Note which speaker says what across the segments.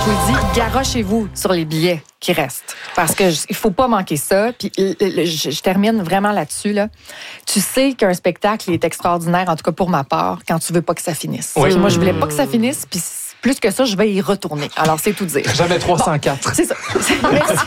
Speaker 1: Je vous le dis, garochez-vous sur les billets qui restent. Parce que il faut pas manquer ça. Puis je termine vraiment là-dessus. Là. Tu sais qu'un spectacle est extraordinaire, en tout cas pour ma part, quand tu veux pas que ça finisse. Oui. Moi, je voulais pas que ça finisse, puis plus que ça, je vais y retourner. Alors, c'est tout dire.
Speaker 2: Jamais 304.
Speaker 1: Bon, c'est ça. Merci.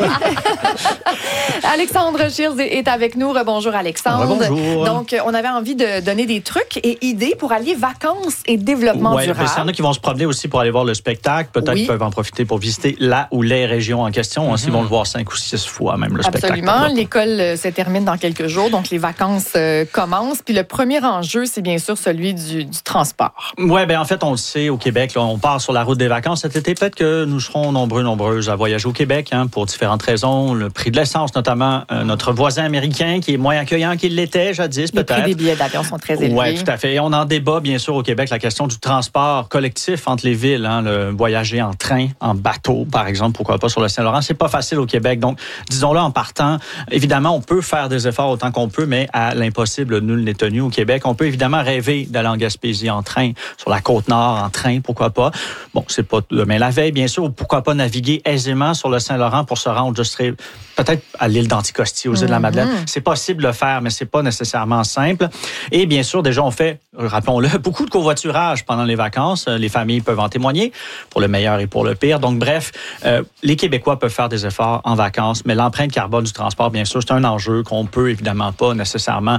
Speaker 1: Alexandre Shields est avec nous. Rebonjour, Alexandre.
Speaker 3: Bonjour.
Speaker 1: Donc, on avait envie de donner des trucs et idées pour allier vacances et développement durable.
Speaker 3: Il y en a qui vont se promener aussi pour aller voir le spectacle. Peut-être qu'ils peuvent en profiter pour visiter la ou les régions en question. Ils vont le voir 5 ou 6 fois, même, le spectacle.
Speaker 1: Absolument. L'école se termine dans quelques jours, donc les vacances commencent. Puis le premier enjeu, c'est bien sûr celui du transport.
Speaker 3: Oui, bien en fait, on le sait, au Québec, là, on part sur la route des vacances cet été. Peut-être que nous serons nombreuses à voyager au Québec pour différentes raisons. Le prix de l'essence, notamment notre voisin américain qui est moins accueillant qu'il l'était jadis, peut-être.
Speaker 1: Les prix des billets d'avion sont très élevés.
Speaker 3: Oui, tout à fait. Et on en débat, bien sûr, au Québec, la question du transport collectif entre les villes. Le voyager en train, en bateau, par exemple, pourquoi pas sur le Saint-Laurent. C'est pas facile au Québec. Donc, disons-le en partant, évidemment, on peut faire des efforts autant qu'on peut, mais à l'impossible, nul n'est tenu au Québec. On peut évidemment rêver d'aller en Gaspésie en train, sur la Côte-Nord en train, pourquoi pas. Bon, c'est pas demain la veille, bien sûr. Pourquoi pas naviguer aisément sur le Saint-Laurent pour se rendre, peut-être à l'île d'Anticosti, aux îles de la Madeleine. C'est possible de le faire, mais c'est pas nécessairement simple. Et bien sûr, déjà, on fait, rappelons-le, beaucoup de covoiturage pendant les vacances. Les familles peuvent en témoigner, pour le meilleur et pour le pire. Donc, bref, les Québécois peuvent faire des efforts en vacances, mais l'empreinte carbone du transport, bien sûr, c'est un enjeu qu'on peut évidemment pas nécessairement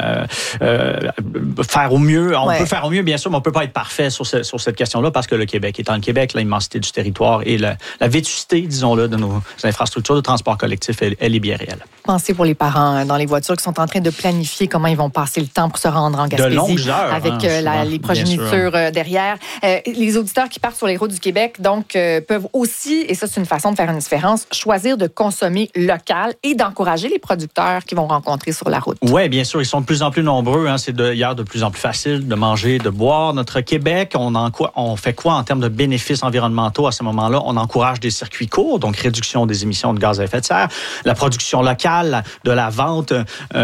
Speaker 3: faire au mieux. On peut faire au mieux, bien sûr, mais on peut pas être parfait sur cette question-là parce que le Québec étant le Québec, l'immensité du territoire et la vétusté, disons-le, de nos infrastructures de transport collectif, elle est bien réelle.
Speaker 1: Pensez pour les parents dans les voitures qui sont en train de planifier comment ils vont passer le temps pour se rendre en Gaspésie.
Speaker 3: De longues heures.
Speaker 1: Avec les progénitures derrière. Les auditeurs qui partent sur les routes du Québec, donc, peuvent aussi, et ça, c'est une façon de faire une différence, choisir de consommer local et d'encourager les producteurs qu'ils vont rencontrer sur la route.
Speaker 3: Oui, bien sûr. Ils sont de plus en plus nombreux. C'est d'ailleurs de plus en plus facile de manger, de boire. Notre Québec, on fait quoi en termes de bénéfices environnementaux à ce moment-là? On encourage des circuits courts, donc réduction des émissions de gaz à effet de serre, la production locale, de la vente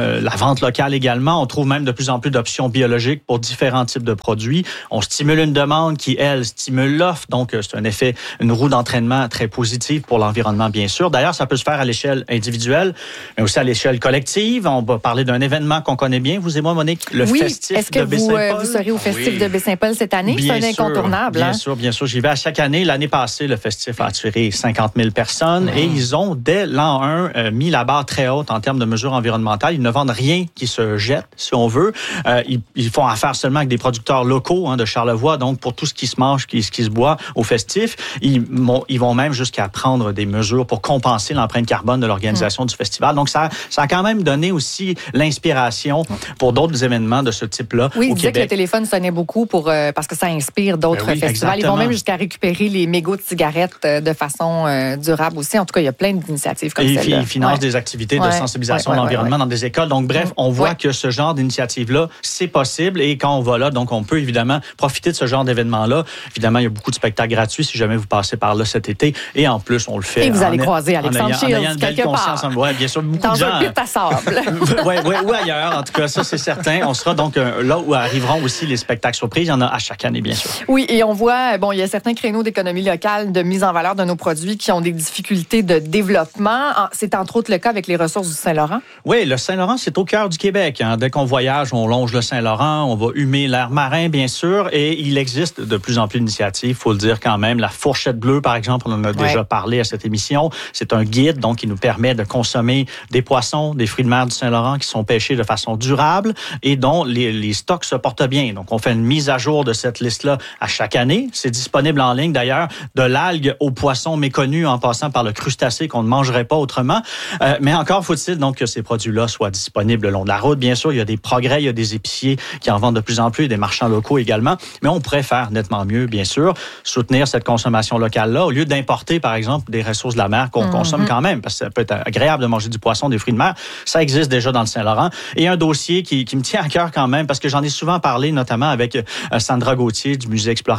Speaker 3: locale également. On trouve même de plus en plus d'options biologiques pour différents types de produits. On stimule une demande qui, elle, stimule l'offre. Donc, c'est un effet, une roue d'entraînement très positive pour l'environnement, bien sûr. D'ailleurs, ça peut se faire à l'échelle individuelle, mais aussi à l'échelle collective. On va parler d'un événement qu'on connaît bien, vous et moi, Monique, le festif de Baie-Saint-Paul.
Speaker 1: Est-ce que vous serez au festif de Baie-Saint-Paul cette année?
Speaker 3: Bien
Speaker 1: c'est un incontournable.
Speaker 3: Bien sûr. J'y vais à chaque année. L'année passée, le festif a attiré 50 000 personnes et ils ont, dès l'an 1, mis la barre très haute en termes de mesures environnementales. Ils ne vendent rien qui se jette, si on veut. Ils font affaire seulement avec des producteurs locaux de Charlevoix. Donc, pour tout ce qui se mange, ce qui se boit au festif, ils vont même jusqu'à prendre des mesures pour compenser l'empreinte carbone de l'organisation du festival. Donc, ça a quand même donné aussi l'inspiration pour d'autres événements de ce type-là
Speaker 1: au
Speaker 3: Québec.
Speaker 1: Disait que le téléphone sonnait beaucoup parce que ça inspire d'autres festivals. Exactement. Ils vont même jusqu'à récupérer les mégots de cigarettes de façon durable aussi. En tout cas, il y a plein d'initiatives comme celle-là.
Speaker 3: Ils financent des activités de sensibilisation à l'environnement dans des écoles. Donc, bref, on voit que ce genre d'initiative-là, c'est possible. Et quand on va là, donc on peut évidemment profiter de ce genre d'événement-là. Évidemment, il y a beaucoup de spectacles gratuits si jamais vous passez par là cet été. Et en plus, on le fait.
Speaker 1: Et vous allez croiser Alexandre Shields quelque part.
Speaker 3: Oui, bien sûr, beaucoup
Speaker 1: dans
Speaker 3: de gens.
Speaker 1: Dans un pit à sable.
Speaker 3: ou ailleurs. En tout cas, ça, c'est certain. On sera donc là où arriveront aussi les spectacles surprises. Il y en a à chaque année, bien sûr.
Speaker 1: Oui, et on voit, il y a certains créneaux d'économie locale, de mise en valeur de nos produits qui ont des difficultés de développement. C'est entre autres le cas avec les ressources du Saint-Laurent.
Speaker 3: Oui, le Saint-Laurent, c'est au cœur du Québec. Dès qu'on voyage, on longe le Saint-Laurent, on va humer l'air marin, bien sûr, et il existe de plus en plus d'initiatives, il faut le dire quand même. La fourchette bleue, par exemple, on en a déjà parlé à cette émission. C'est un guide, donc, qui nous permet de consommer des poissons, des fruits de mer du Saint-Laurent qui sont pêchés de façon durable et dont les stocks se portent bien. Donc, on fait une mise à jour de cette liste-là à chaque année. C'est disponible en ligne, d'ailleurs, de l'algue aux poissons méconnus en passant par le crustacé qu'on ne mangerait pas autrement. Mais encore faut-il donc que ces produits-là soient disponibles le long de la route. Bien sûr, il y a des progrès, il y a des épiciers qui en vendent de plus en plus, des marchands locaux également. Mais on pourrait faire nettement mieux, bien sûr, soutenir cette consommation locale-là au lieu d'importer, par exemple, des ressources de la mer qu'on consomme quand même, parce que ça peut être agréable de manger du poisson, des fruits de mer. Ça existe déjà dans le Saint-Laurent. Et un dossier qui me tient à cœur quand même, parce que j'en ai souvent parlé, notamment avec Sandra Gauthier du Musée Exploramer,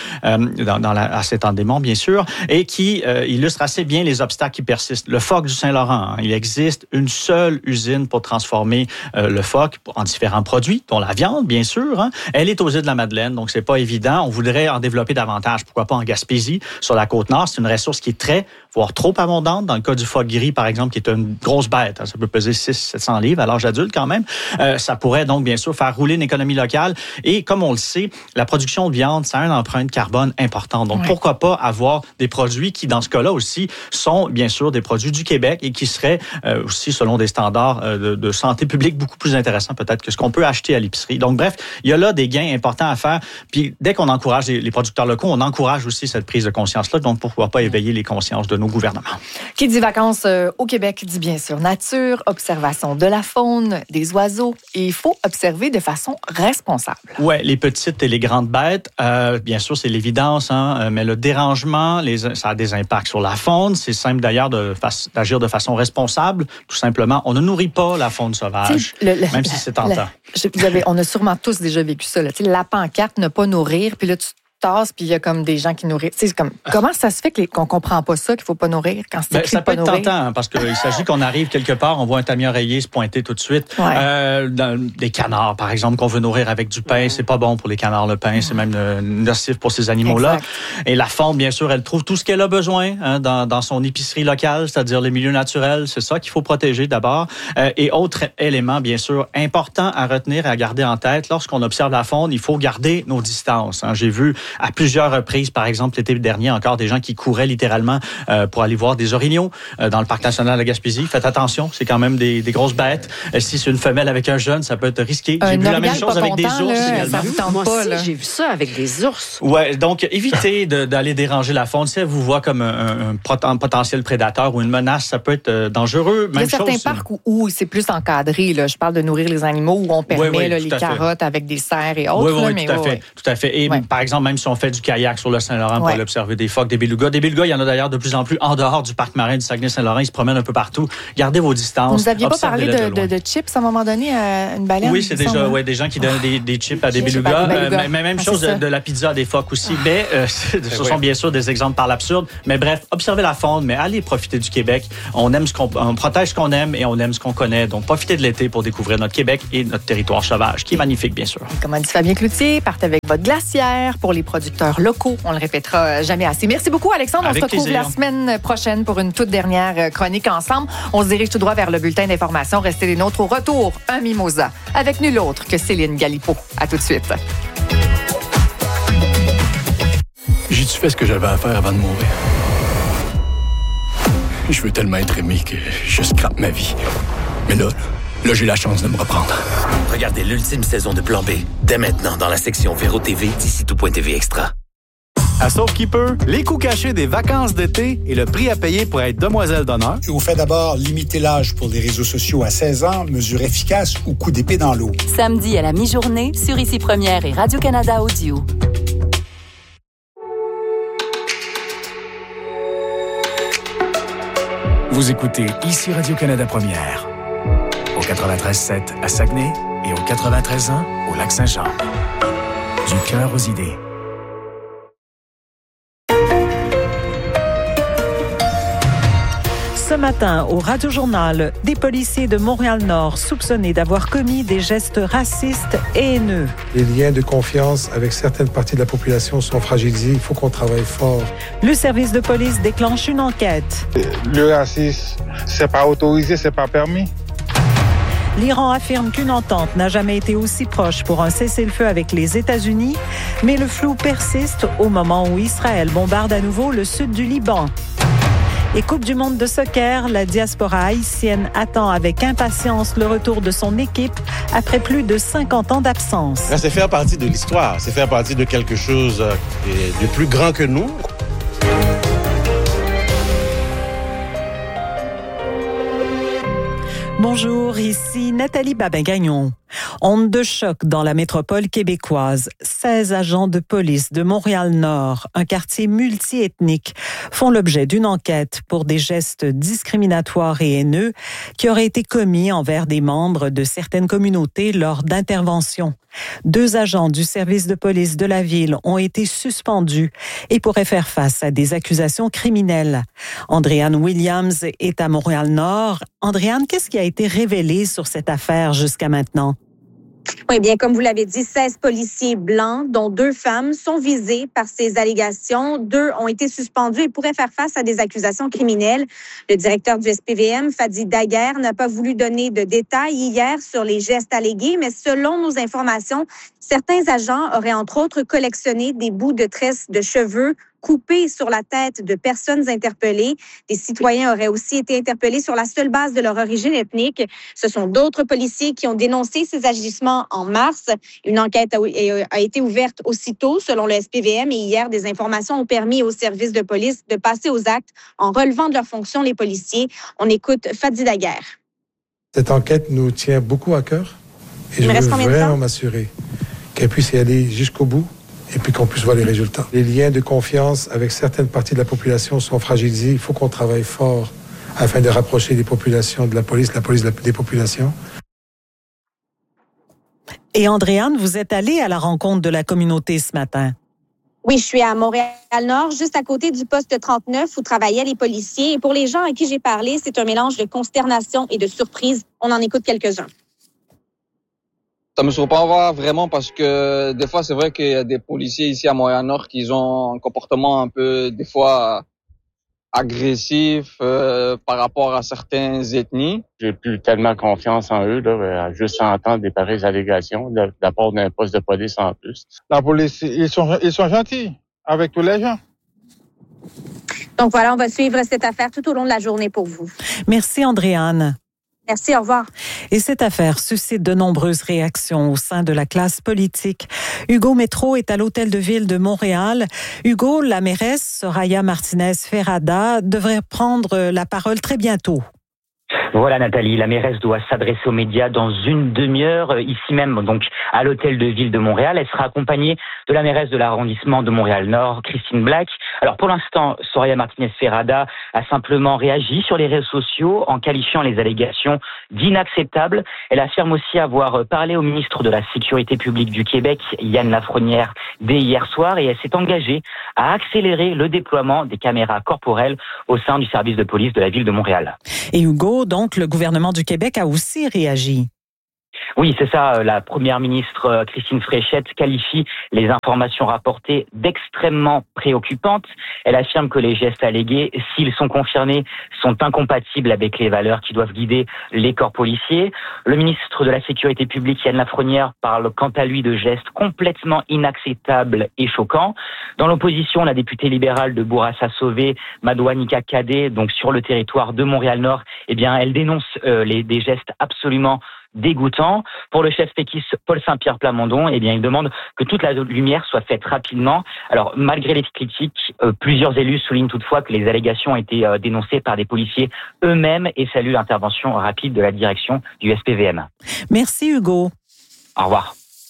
Speaker 3: à Saint-Anne-des-Monts, bien sûr, et qui illustre assez bien les obstacles qui persistent. Le phoque du Saint-Laurent, il existe une seule usine pour transformer le phoque en différents produits, dont la viande, bien sûr. Elle est aux îles de la Madeleine, donc c'est pas évident. On voudrait en développer davantage. Pourquoi pas en Gaspésie, sur la Côte-Nord. C'est une ressource qui est très, voire trop abondante. Dans le cas du phoque gris, par exemple, qui est une grosse bête. Ça peut peser 600-700 livres à l'âge adulte quand même. Ça pourrait donc, bien sûr, faire rouler une économie locale. Et comme on le sait, la production de viande, ça a une empreinte carbone importante. Donc, pourquoi pas avoir des produits qui, dans ce cas-là aussi, sont, bien sûr, des produits du Québec et qui seraient aussi, selon des standards de santé publique, beaucoup plus intéressants peut-être que ce qu'on peut acheter à l'épicerie. Donc, bref, il y a là des gains importants à faire. Puis, dès qu'on encourage les producteurs locaux, on encourage aussi cette prise de conscience-là. Donc, pourquoi pas éveiller les consciences de nos gouvernements.
Speaker 1: Qui dit vacances au Québec dit bien sûr nature, observation de la faune, des oiseaux. Et il faut observer de façon responsable.
Speaker 3: Oui, les petites et les grandes bêtes, bien sûr, c'est l'évidence, mais le dérangement, ça a des impacts sur la faune. C'est simple d'ailleurs d'agir de façon responsable. Tout simplement, on ne nourrit pas la faune sauvage, même si c'est tentant.
Speaker 1: On a sûrement tous déjà vécu ça. La pancarte, ne pas nourrir, puis là, tu tasses, puis il y a comme des gens qui nourrissent. Comment ça se fait qu'on comprend pas ça, qu'il faut pas nourrir quand c'est écrit
Speaker 3: ça peut
Speaker 1: pas
Speaker 3: être
Speaker 1: nourrir?
Speaker 3: tentant, parce qu'il s'agit qu'on arrive quelque part, on voit un tamiya rayé se pointer tout de suite. Des canards, par exemple, qu'on veut nourrir avec du pain, c'est pas bon pour les canards, le pain, c'est même nocif pour ces animaux-là. Exact. Et la faune, bien sûr, elle trouve tout ce qu'elle a besoin dans son épicerie locale, c'est-à-dire les milieux naturels, c'est ça qu'il faut protéger d'abord. Et autre élément, bien sûr, important à retenir et à garder en tête, lorsqu'on observe la faune, il faut garder nos distances. J'ai vu à plusieurs reprises, par exemple, l'été dernier, encore des gens qui couraient littéralement pour aller voir des orignaux dans le parc national de la Gaspésie. Faites attention, c'est quand même des grosses bêtes. Si c'est une femelle avec un jeune, ça peut être risqué. J'ai vu la même chose avec des ours également.
Speaker 2: Moi aussi, j'ai vu ça avec des ours.
Speaker 3: Ouais, donc évitez d'aller déranger la faune. Si elle vous voit comme un potentiel prédateur ou une menace, ça peut être dangereux.
Speaker 1: Il y a certains parcs où c'est plus encadré. Là. Je parle de nourrir les animaux, où on permet les carottes avec des cerfs et autres.
Speaker 3: Oui, tout à fait. Et par exemple, même si on fait du kayak sur le Saint-Laurent pour aller observer des phoques, des belugas. Des belugas, il y en a d'ailleurs de plus en plus en dehors du parc marin du Saguenay-Saint-Laurent. Ils se promènent un peu partout. Gardez vos distances.
Speaker 1: Vous n'aviez pas parlé de chips à un moment donné à une baleine?
Speaker 3: Oui, c'est déjà des gens qui donnent des chips à des belugas. Même chose de la pizza à des phoques aussi. Mais ce sont bien sûr des exemples par l'absurde. Mais bref, observez la faune, mais allez profiter du Québec. On protège ce qu'on aime et on aime ce qu'on connaît. Donc, profitez de l'été pour découvrir notre Québec et notre territoire sauvage, qui est magnifique, bien sûr.
Speaker 1: Comme a dit Fabien Cloutier, partez avec votre glacière pour les producteurs locaux. On le répétera jamais assez. Merci beaucoup, Alexandre.
Speaker 3: Avec
Speaker 1: on se retrouve
Speaker 3: plaisir.
Speaker 1: la semaine prochaine pour une toute dernière chronique ensemble. On se dirige tout droit vers le bulletin d'information. Restez les nôtres. Au retour, un mimosa avec nul autre que Céline Galipo. À tout de suite.
Speaker 4: J'ai-tu fait ce que j'avais à faire avant de mourir? Je veux tellement être aimé que je scrape ma vie. Mais là, j'ai la chance de me reprendre.
Speaker 5: Regardez l'ultime saison de Plan B dès maintenant dans la section Véro TV d'ici tout.tv Extra.
Speaker 6: À Sauf qui peut, les coûts cachés des vacances d'été et le prix à payer pour être demoiselle d'honneur.
Speaker 7: Au fait d'abord, limiter l'âge pour les réseaux sociaux à 16 ans, mesure efficace ou coup d'épée dans l'eau.
Speaker 8: Samedi à la mi-journée sur Ici Première et Radio-Canada Audio.
Speaker 9: Vous écoutez Ici Radio-Canada Première, au 93.7 à Saguenay et au 93.1 au Lac-Saint-Jean. Du cœur aux idées.
Speaker 10: Ce matin, au Radio-Journal, des policiers de Montréal-Nord soupçonnés d'avoir commis des gestes racistes et haineux.
Speaker 11: Les liens de confiance avec certaines parties de la population sont fragilisés. Il faut qu'on travaille fort.
Speaker 10: Le service de police déclenche une enquête.
Speaker 12: Le racisme, c'est pas autorisé, c'est pas permis.
Speaker 10: L'Iran affirme qu'une entente n'a jamais été aussi proche pour un cessez-le-feu avec les États-Unis, mais le flou persiste au moment où Israël bombarde à nouveau le sud du Liban. Et Coupe du monde de soccer, la diaspora haïtienne attend avec impatience le retour de son équipe après plus de 50 ans d'absence.
Speaker 13: C'est faire partie de l'histoire, c'est faire partie de quelque chose de plus grand que nous.
Speaker 10: Bonjour, ici Nathalie Babin-Gagnon. Onde de choc dans la métropole québécoise. 16 agents de police de Montréal-Nord, un quartier multiethnique, font l'objet d'une enquête pour des gestes discriminatoires et haineux qui auraient été commis envers des membres de certaines communautés lors d'interventions. 2 agents du service de police de la ville ont été suspendus et pourraient faire face à des accusations criminelles. Andréane Williams est à Montréal-Nord. Andréane, qu'est-ce qui a été révélé sur cette affaire jusqu'à maintenant?
Speaker 14: Oui, bien, comme vous l'avez dit, 16 policiers blancs, dont 2 femmes, sont visés par ces allégations. 2 ont été suspendus et pourraient faire face à des accusations criminelles. Le directeur du SPVM, Fadi Daguerre, n'a pas voulu donner de détails hier sur les gestes allégués, mais selon nos informations, certains agents auraient entre autres collectionné des bouts de tresses de cheveux coupés sur la tête de personnes interpellées. Des citoyens auraient aussi été interpellés sur la seule base de leur origine ethnique. Ce sont d'autres policiers qui ont dénoncé ces agissements en mars. Une enquête a été ouverte aussitôt, selon le SPVM, et hier, des informations ont permis aux services de police de passer aux actes en relevant de leurs fonctions les policiers. On écoute Fadi Daguerre.
Speaker 11: Cette enquête nous tient beaucoup à cœur et je veux vraiment m'assurer qu'elle puisse y aller jusqu'au bout et puis qu'on puisse voir les résultats. Les liens de confiance avec certaines parties de la population sont fragilisés. Il faut qu'on travaille fort afin de rapprocher les populations de la police des populations.
Speaker 10: Et Andréane, vous êtes allée à la rencontre de la communauté ce matin.
Speaker 14: Oui, je suis à Montréal-Nord, juste à côté du poste 39 où travaillaient les policiers. Et pour les gens à qui j'ai parlé, c'est un mélange de consternation et de surprise. On en écoute quelques-uns.
Speaker 15: Ça me surprend pas vraiment parce que des fois, c'est vrai qu'il y a des policiers ici à Montréal-Nord qui ont un comportement un peu, des fois, agressif par rapport à certaines ethnies.
Speaker 16: J'ai plus tellement confiance en eux, là, juste à entendre des pareilles allégations de la part d'un poste de police en plus.
Speaker 12: La police, ils sont gentils avec tous les gens.
Speaker 14: Donc voilà, on va suivre cette affaire tout au long de la journée pour vous.
Speaker 10: Merci Andréane.
Speaker 14: Merci, au revoir.
Speaker 10: Et cette affaire suscite de nombreuses réactions au sein de la classe politique. Hugo Métro est à l'Hôtel de Ville de Montréal. Hugo, la mairesse Soraya Martinez-Ferrada devrait prendre la parole très bientôt.
Speaker 17: Voilà Nathalie, la mairesse doit s'adresser aux médias dans une demi-heure, ici même, donc à l'Hôtel de Ville de Montréal. Elle sera accompagnée de la mairesse de l'arrondissement de Montréal-Nord, Christine Black. Alors pour l'instant, Soraya Martinez-Ferrada a simplement réagi sur les réseaux sociaux en qualifiant les allégations d'inacceptables. Elle affirme aussi avoir parlé au ministre de la Sécurité publique du Québec, Yann Lafrenière, dès hier soir, et elle s'est engagée à accélérer le déploiement des caméras corporelles au sein du service de police de la ville de Montréal.
Speaker 10: Et Hugo, donc, le gouvernement du Québec a aussi réagi.
Speaker 17: Oui, c'est ça. La première ministre Christine Fréchette qualifie les informations rapportées d'extrêmement préoccupantes. Elle affirme que les gestes allégués, s'ils sont confirmés, sont incompatibles avec les valeurs qui doivent guider les corps policiers. Le ministre de la Sécurité publique, Yann Lafrenière, parle quant à lui de gestes complètement inacceptables et choquants. Dans l'opposition, la députée libérale de Bourassa-Sauvé, Madouanika Kadé, donc sur le territoire de Montréal-Nord, eh bien, elle dénonce des gestes absolument dégoûtant. Pour le chef péquiste Paul Saint-Pierre Plamondon, eh bien, il demande que toute la lumière soit faite rapidement. Alors, malgré les critiques, plusieurs élus soulignent toutefois que les allégations ont été dénoncées par des policiers eux-mêmes et saluent l'intervention rapide de la direction du SPVM.
Speaker 10: Merci Hugo.
Speaker 17: Au revoir.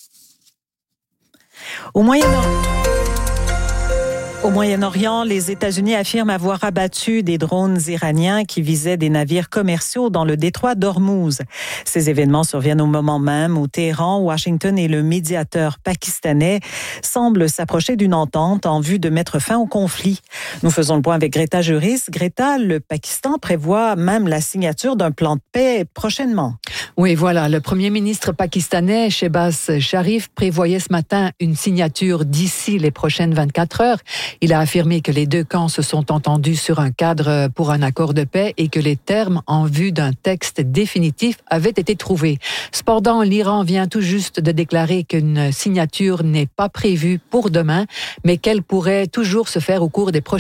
Speaker 10: Au Moyen-Orient, les États-Unis affirment avoir abattu des drones iraniens qui visaient des navires commerciaux dans le détroit d'Ormuz. Ces événements surviennent au moment même où Téhéran, Washington et le médiateur pakistanais semblent s'approcher d'une entente en vue de mettre fin au conflit. Nous faisons le point avec Greta Juris. Greta, le Pakistan prévoit même la signature d'un plan de paix prochainement.
Speaker 18: Oui, voilà. Le premier ministre pakistanais, Shehbaz Sharif, prévoyait ce matin une signature d'ici les prochaines 24 heures. Il a affirmé que les deux camps se sont entendus sur un cadre pour un accord de paix et que les termes en vue d'un texte définitif avaient été trouvés. Cependant, l'Iran vient tout juste de déclarer qu'une signature n'est pas prévue pour demain, mais qu'elle pourrait toujours se faire au cours des prochaines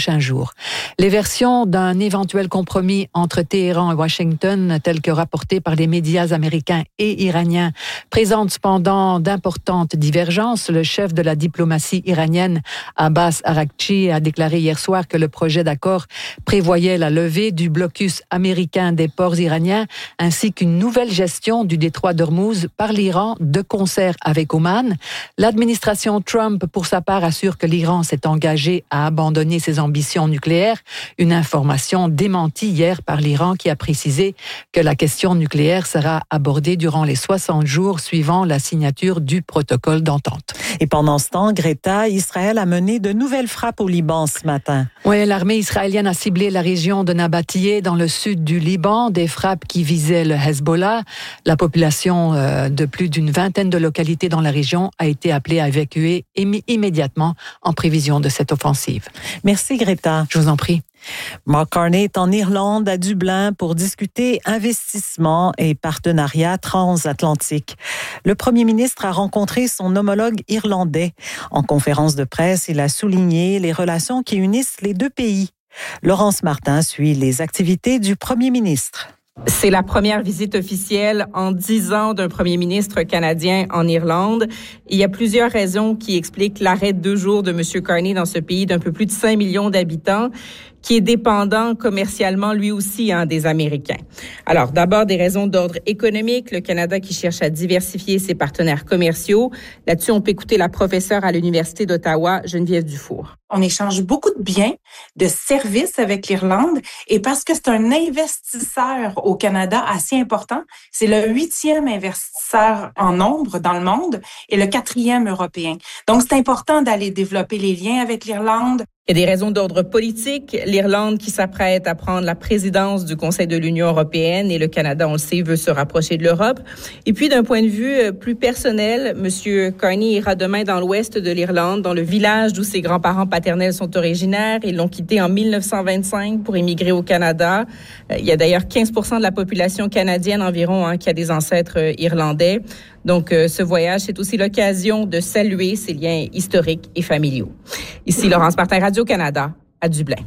Speaker 18: prochains jours. Les versions d'un éventuel compromis entre Téhéran et Washington, tel que rapporté par les médias américains et iraniens, présentent cependant d'importantes divergences. Le chef de la diplomatie iranienne, Abbas Araghchi, a déclaré hier soir que le projet d'accord prévoyait la levée du blocus américain des ports iraniens ainsi qu'une nouvelle gestion du détroit d'Ormuz par l'Iran de concert avec Oman. L'administration Trump, pour sa part, assure que l'Iran s'est engagé à abandonner ses ambitions nucléaires. Une information démentie hier par l'Iran qui a précisé que la question nucléaire sera abordée durant les 60 jours suivant la signature du protocole d'entente.
Speaker 10: Et pendant ce temps, Greta, Israël a mené de nouvelles frappes au Liban ce matin.
Speaker 18: Oui, l'armée israélienne a ciblé la région de Nabatiyeh dans le sud du Liban, des frappes qui visaient le Hezbollah. La population de plus d'une vingtaine de localités dans la région a été appelée à évacuer immédiatement en prévision de cette offensive.
Speaker 10: Merci Greta.
Speaker 18: Je vous en prie.
Speaker 10: Mark Carney est en Irlande, à Dublin, pour discuter investissement et partenariat transatlantique. Le premier ministre a rencontré son homologue irlandais. En conférence de presse, il a souligné les relations qui unissent les deux pays. Laurence Martin suit les activités du premier ministre.
Speaker 19: C'est la première visite officielle en 10 ans d'un premier ministre canadien en Irlande. Il y a plusieurs raisons qui expliquent l'arrêt de 2 jours de M. Carney dans ce pays d'un peu plus de 5 millions d'habitants, qui est dépendant commercialement lui aussi des Américains. Alors, d'abord, des raisons d'ordre économique, le Canada qui cherche à diversifier ses partenaires commerciaux. Là-dessus, on peut écouter la professeure à l'Université d'Ottawa, Geneviève Dufour.
Speaker 20: On échange beaucoup de biens, de services avec l'Irlande, et parce que c'est un investisseur au Canada assez important, c'est le 8e investisseur en nombre dans le monde et le 4e européen. Donc, c'est important d'aller développer les liens avec l'Irlande.
Speaker 19: Il y a des raisons d'ordre politique. L'Irlande qui s'apprête à prendre la présidence du Conseil de l'Union européenne et le Canada, on le sait, veut se rapprocher de l'Europe. Et puis, d'un point de vue plus personnel, M. Carney ira demain dans l'ouest de l'Irlande, dans le village d'où ses grands-parents paternels sont originaires. Ils l'ont quitté en 1925 pour émigrer au Canada. Il y a d'ailleurs 15% de la population canadienne environ qui a des ancêtres irlandais. Donc, ce voyage, c'est aussi l'occasion de saluer ces liens historiques et familiaux. Ici, Laurence Martin, Radio-Canada, à Dublin.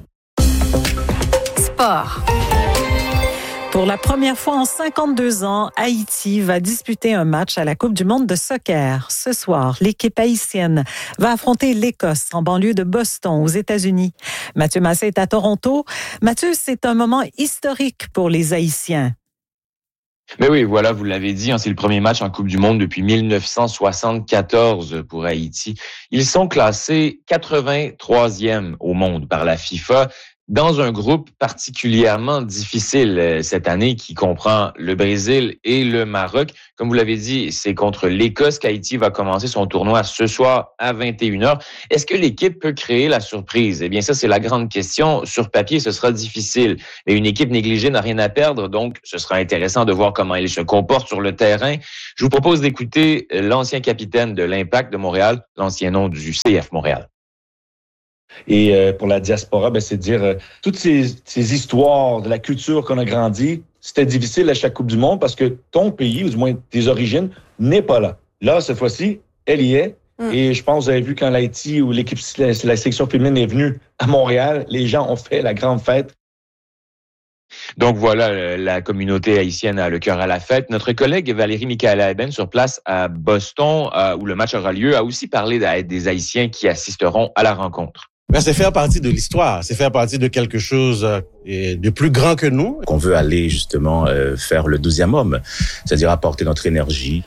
Speaker 10: Sport. Pour la première fois en 52 ans, Haïti va disputer un match à la Coupe du monde de soccer. Ce soir, l'équipe haïtienne va affronter l'Écosse en banlieue de Boston, aux États-Unis. Mathieu Massé est à Toronto. Mathieu, c'est un moment historique pour les Haïtiens.
Speaker 21: Mais oui, voilà, vous l'avez dit, c'est le premier match en Coupe du monde depuis 1974 pour Haïti. Ils sont classés 83e au monde par la FIFA, dans un groupe particulièrement difficile cette année qui comprend le Brésil et le Maroc. Comme vous l'avez dit, c'est contre l'Écosse qu'Haïti va commencer son tournoi ce soir à 21h. Est-ce que l'équipe peut créer la surprise? Eh bien, ça, c'est la grande question. Sur papier, ce sera difficile. Mais une équipe négligée n'a rien à perdre, donc ce sera intéressant de voir comment elle se comporte sur le terrain. Je vous propose d'écouter l'ancien capitaine de l'Impact de Montréal, l'ancien nom du CF Montréal.
Speaker 22: Et pour la diaspora, c'est de dire toutes ces histoires de la culture qu'on a grandi, c'était difficile à chaque Coupe du monde parce que ton pays, ou du moins tes origines, n'est pas là. Là, cette fois-ci, elle y est. Et je pense que vous avez vu quand l'Haïti ou l'équipe, la section féminine est venue à Montréal, les gens ont fait la grande fête.
Speaker 21: Donc voilà, la communauté haïtienne a le cœur à la fête. Notre collègue Valérie Michaela-Eben, sur place à Boston, où le match aura lieu, a aussi parlé des Haïtiens qui assisteront à la rencontre.
Speaker 13: C'est faire partie de l'histoire, c'est faire partie de quelque chose de plus grand que nous.
Speaker 23: On veut aller justement faire le 12e homme, c'est-à-dire apporter notre énergie.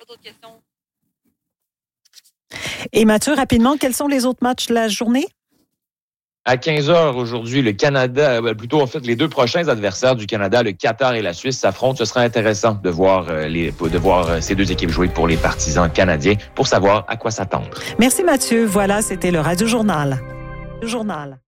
Speaker 10: Et Mathieu, rapidement, quels sont les autres matchs de la journée?
Speaker 21: À 15h aujourd'hui, le Canada, plutôt en fait les deux prochains adversaires du Canada, le Qatar et la Suisse, s'affrontent. Ce sera intéressant de voir ces deux équipes jouer pour les partisans canadiens pour savoir à quoi s'attendre.
Speaker 10: Merci Mathieu. Voilà, c'était le Radio Journal. Le journal.